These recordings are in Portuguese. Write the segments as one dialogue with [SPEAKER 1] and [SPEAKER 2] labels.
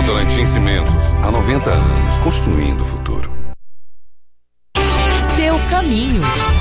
[SPEAKER 1] Votorantim Cimentos, há 90 anos, construindo o futuro.
[SPEAKER 2] Seu caminho.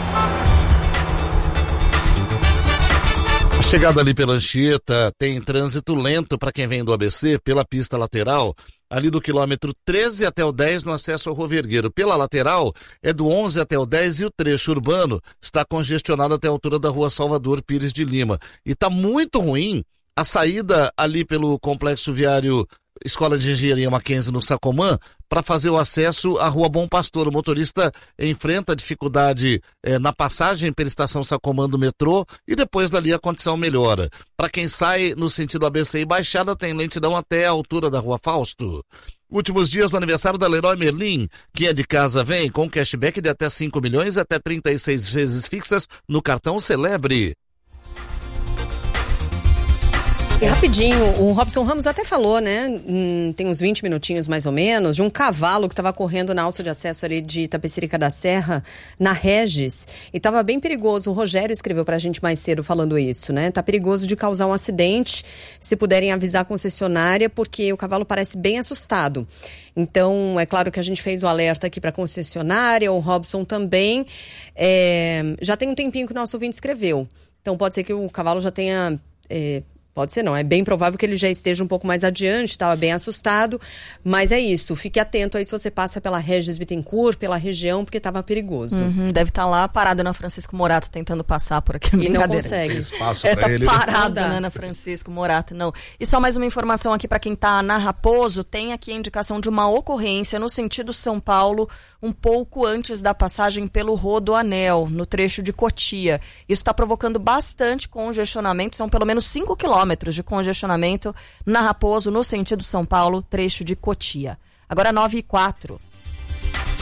[SPEAKER 3] A chegada ali pela Anchieta tem trânsito lento para quem vem do ABC pela pista lateral, ali do quilômetro 13 até o 10 no acesso ao Rua Vergueiro. Pela lateral é do 11 até o 10 e o trecho urbano está congestionado até a altura da Rua Salvador Pires de Lima. E está muito ruim a saída ali pelo complexo viário Escola de Engenharia Mackenzie no Sacomã para fazer o acesso à Rua Bom Pastor. O motorista enfrenta dificuldade na passagem pela estação Sacomã do metrô e depois dali a condição melhora. Para quem sai no sentido ABC e Baixada tem lentidão até a altura da Rua Fausto. Últimos dias do aniversário da Leroy Merlin. Quem é de casa vem com cashback de até 5 milhões e até 36 vezes fixas no cartão Celebre.
[SPEAKER 4] E rapidinho, o Robson Ramos até falou, né, tem uns 20 minutinhos mais ou menos, de um cavalo que estava correndo na alça de acesso ali de Itapecerica da Serra, na Regis, e estava bem perigoso. O Rogério escreveu pra gente mais cedo falando isso, né, tá perigoso de causar um acidente, se puderem avisar a concessionária, porque o cavalo parece bem assustado. Então, é claro que a gente fez o alerta aqui pra concessionária, o Robson também, já tem um tempinho que o nosso ouvinte escreveu, então pode ser que o cavalo já tenha... Pode ser não, é bem provável que ele já esteja um pouco mais adiante, estava bem assustado, mas é isso, fique atento aí se você passa pela Regis Bittencourt, pela região, porque estava perigoso.
[SPEAKER 5] Deve estar lá parado na Francisco Morato tentando passar por aqui.
[SPEAKER 4] E não consegue.
[SPEAKER 3] Tem espaço pra
[SPEAKER 5] tá
[SPEAKER 3] ele.
[SPEAKER 5] Parado, né, na Francisco Morato, não. E só mais uma informação aqui para quem está na Raposo, tem aqui a indicação de uma ocorrência no sentido São Paulo, um pouco antes da passagem pelo Rodoanel, no trecho de Cotia. Isso está provocando bastante congestionamento, são pelo menos 5 quilômetros de congestionamento na Raposo, no sentido São Paulo, trecho de Cotia. Agora 9h04.